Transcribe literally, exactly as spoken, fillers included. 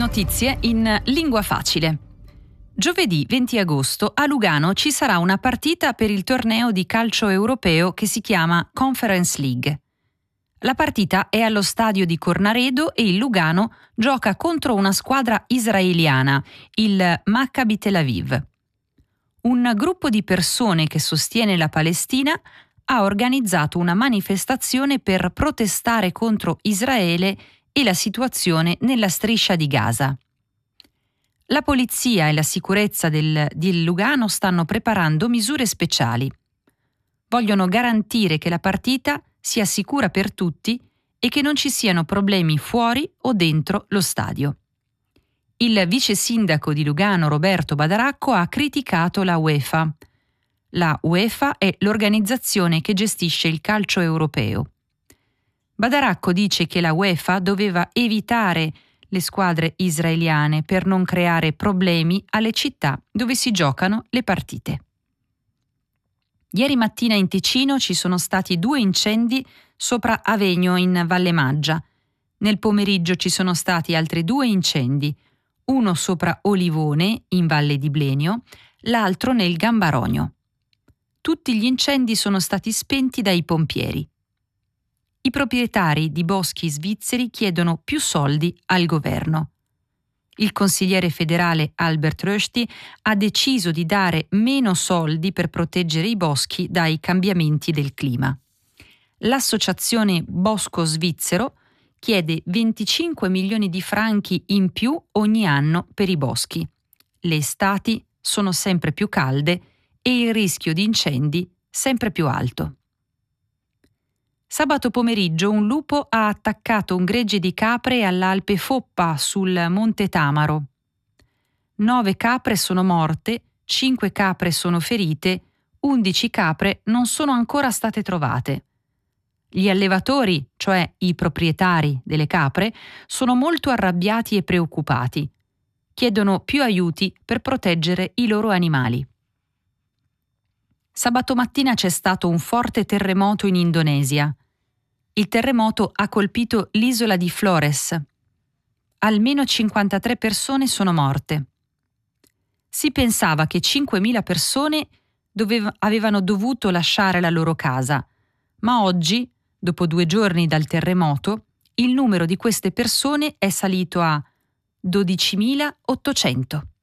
notizie in lingua facile. Giovedì venti agosto a Lugano ci sarà una partita per il torneo di calcio europeo che si chiama Conference League. La partita è allo stadio di Cornaredo e il Lugano gioca contro una squadra israeliana, il Maccabi Tel Aviv. Un gruppo di persone che sostiene la Palestina ha organizzato una manifestazione per protestare contro Israele e la situazione nella striscia di Gaza. La polizia e la sicurezza del, di Lugano stanno preparando misure speciali. Vogliono garantire che la partita sia sicura per tutti e che non ci siano problemi fuori o dentro lo stadio. Il vice sindaco di Lugano, Roberto Badaracco, ha criticato la UEFA. La UEFA è l'organizzazione che gestisce il calcio europeo. Badaracco dice che la UEFA doveva evitare le squadre israeliane per non creare problemi alle città dove si giocano le partite. Ieri mattina in Ticino ci sono stati due incendi sopra Avegno in Valle Maggia. Nel pomeriggio ci sono stati altri due incendi, uno sopra Olivone in Valle di Blenio, l'altro nel Gambarogno. Tutti gli incendi sono stati spenti dai pompieri. I proprietari di boschi svizzeri chiedono più soldi al governo. Il consigliere federale Albert Rösti ha deciso di dare meno soldi per proteggere i boschi dai cambiamenti del clima. L'associazione Bosco Svizzero chiede venticinque milioni di franchi in più ogni anno per i boschi. Le estati sono sempre più calde e il rischio di incendi sempre più alto. Sabato pomeriggio un lupo ha attaccato un gregge di capre all'Alpe Foppa sul Monte Tamaro. Nove capre sono morte, cinque capre sono ferite, undici capre non sono ancora state trovate. Gli allevatori, cioè i proprietari delle capre, sono molto arrabbiati e preoccupati. Chiedono più aiuti per proteggere i loro animali. Sabato mattina c'è stato un forte terremoto in Indonesia. Il terremoto ha colpito l'isola di Flores. Almeno cinquantatré persone sono morte. Si pensava che cinquemila persone doveva, avevano dovuto lasciare la loro casa, ma oggi, dopo due giorni dal terremoto, il numero di queste persone è salito a dodicimilaottocento.